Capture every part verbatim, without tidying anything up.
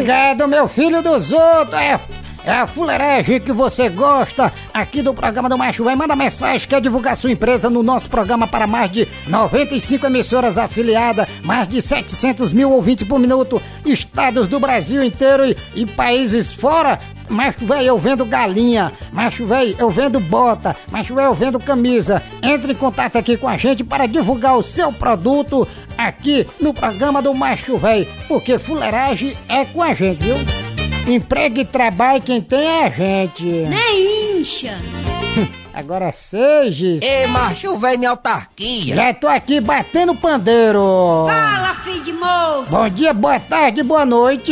Obrigado, meu filho dos outros. É, é a fuleiragem que você gosta aqui do programa do Macho Véi. Manda mensagem, quer divulgar sua empresa no nosso programa para mais de noventa e cinco emissoras afiliadas, mais de setecentos mil ouvintes por minuto, estados do Brasil inteiro e, e países fora. Macho Véi, eu vendo galinha. Macho Véi, eu vendo bota. Macho Véi, eu vendo camisa. Entre em contato aqui com a gente para divulgar o seu produto aqui no programa do Macho Véi, porque fuleiragem é com a gente, viu? Emprego e trabalho quem tem é a gente. Nem incha. Agora seja. Ei, Macho Véi, minha autarquia. Já tô aqui batendo pandeiro. Fala, filho de moço. Bom dia, boa tarde, boa noite.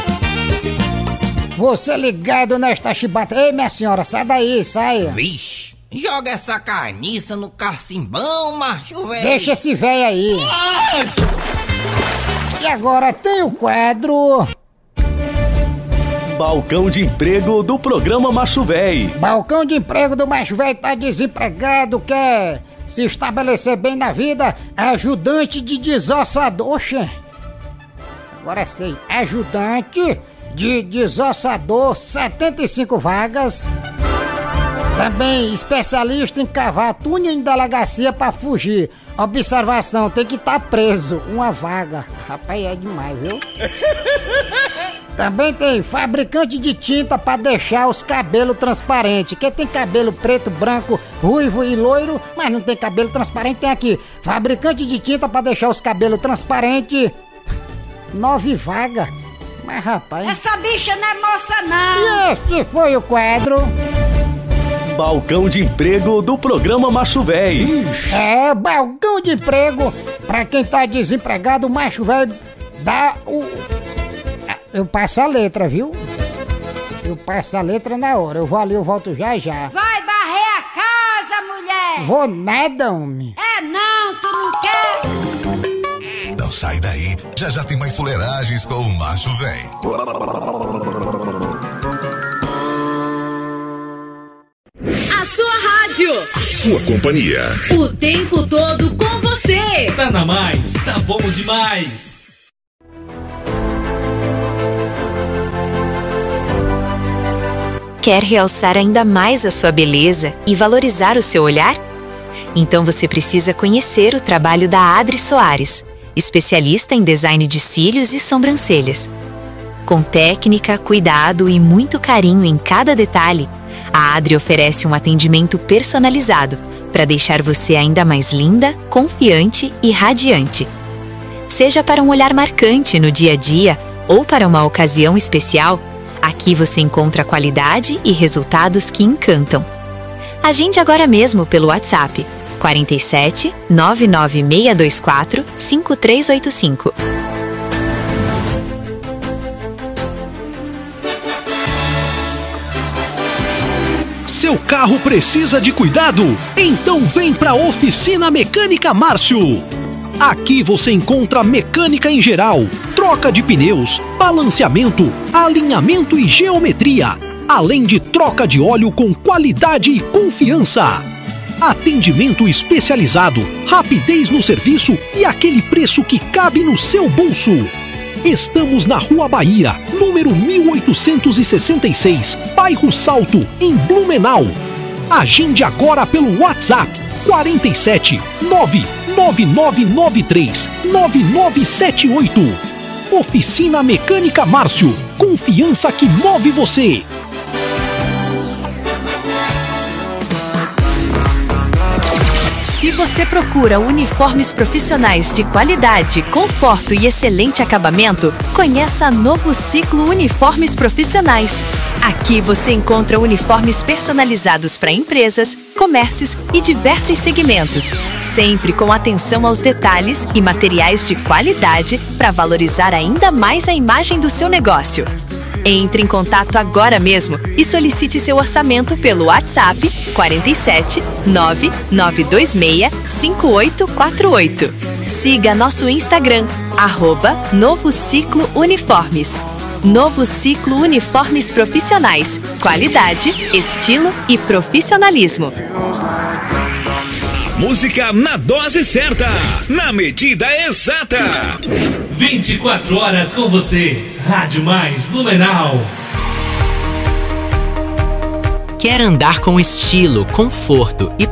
Você ligado nesta chibata. Ei, minha senhora, sai daí, sai. Vixe, joga essa carniça no carcimbão, Macho Véi. Deixa esse véio aí. E agora tem o quadro... Balcão de emprego do programa Macho Véi. Balcão de emprego do Macho Véi tá desempregado, quer se estabelecer bem na vida, ajudante de desossador, xe. Agora sei, ajudante de desossador, setenta e cinco vagas. Também especialista em cavar túnel em delegacia pra fugir. Observação, tem que estar tá preso, uma vaga. Rapaz, é demais, viu? Também tem fabricante de tinta pra deixar os cabelos transparentes. Quem tem cabelo preto, branco, ruivo e loiro, mas não tem cabelo transparente, tem aqui. Fabricante de tinta pra deixar os cabelos transparentes. Nove vagas. Mas rapaz... Essa bicha não é moça, não. E este foi o quadro... Balcão de emprego do programa Macho Véi. É, balcão de emprego. Pra quem tá desempregado, o Macho Véi dá o... Eu passo a letra, viu? Eu passo a letra na hora. Eu vou ali, eu volto já já. Vai varrer a casa, mulher. Vou nada, homem. É não, tu não quer? Não sai daí. Já já tem mais fuleiragens com o Macho Véi. A sua rádio. A sua companhia. O tempo todo com você. Tá na mais, tá bom demais. Quer realçar ainda mais a sua beleza e valorizar o seu olhar? Então você precisa conhecer o trabalho da Adri Soares, especialista em design de cílios e sobrancelhas. Com técnica, cuidado e muito carinho em cada detalhe, a Adri oferece um atendimento personalizado para deixar você ainda mais linda, confiante e radiante. Seja para um olhar marcante no dia a dia ou para uma ocasião especial, aqui você encontra qualidade e resultados que encantam. Agende agora mesmo pelo WhatsApp quarenta e sete, nove nove seis dois quatro, cinco três oito cinco. Seu carro precisa de cuidado? Então vem para a Oficina Mecânica Márcio. Aqui você encontra mecânica em geral, troca de pneus, balanceamento, alinhamento e geometria, além de troca de óleo com qualidade e confiança. Atendimento especializado, rapidez no serviço e aquele preço que cabe no seu bolso. Estamos na Rua Bahia, número mil oitocentos e sessenta e seis, bairro Salto, em Blumenau. Agende agora pelo WhatsApp quarenta e sete, nove nove nove nove três, nove nove sete oito. Oficina Mecânica Márcio, confiança que move você. Se você procura uniformes profissionais de qualidade, conforto e excelente acabamento, conheça a Novo Ciclo Uniformes Profissionais. Aqui você encontra uniformes personalizados para empresas, comércios e diversos segmentos, sempre com atenção aos detalhes e materiais de qualidade para valorizar ainda mais a imagem do seu negócio. Entre em contato agora mesmo e solicite seu orçamento pelo WhatsApp quarenta e sete, nove nove dois seis, cinco oito quatro oito. Siga nosso Instagram, arroba Novo Ciclo Uniformes. Novo Ciclo Uniformes Profissionais. Qualidade, estilo e profissionalismo. Música na dose certa, na medida exata. vinte e quatro horas com você. Rádio Mais Blumenau. Quer andar com estilo, conforto e